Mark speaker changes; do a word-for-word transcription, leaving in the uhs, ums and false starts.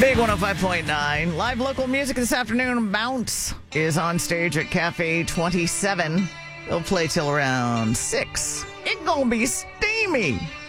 Speaker 1: Big one oh five point nine. Live local music this afternoon. Bounce is on stage at Cafe twenty-seven. They'll play till around six. It gonna be steamy.